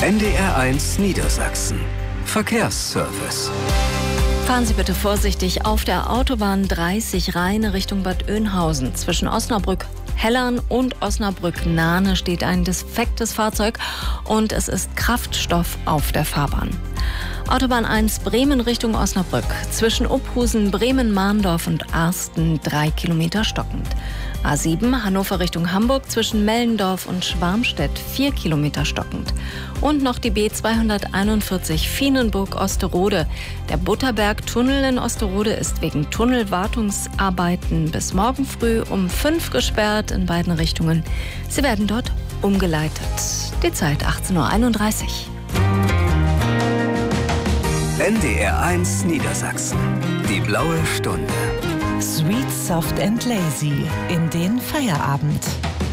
NDR1 Niedersachsen. Verkehrsservice. Fahren Sie bitte vorsichtig auf der Autobahn 30 Rheine Richtung Bad Oeynhausen. Zwischen Osnabrück-Hellern und Osnabrück-Nahne steht ein defektes Fahrzeug und es ist Kraftstoff auf der Fahrbahn. Autobahn 1 Bremen Richtung Osnabrück. Zwischen Uphusen, Bremen-Mahndorf und Arsten 3 Kilometer stockend. A7 Hannover Richtung Hamburg zwischen Mellendorf und Schwarmstedt 4 Kilometer stockend. Und noch die B241 Vienenburg-Osterode. Der Butterberg-Tunnel in Osterode ist wegen Tunnelwartungsarbeiten bis morgen früh um 5 gesperrt in beiden Richtungen. Sie werden dort umgeleitet. Die Zeit 18:31 Uhr. NDR1 Niedersachsen. Die blaue Stunde. Sweet, soft and lazy in den Feierabend.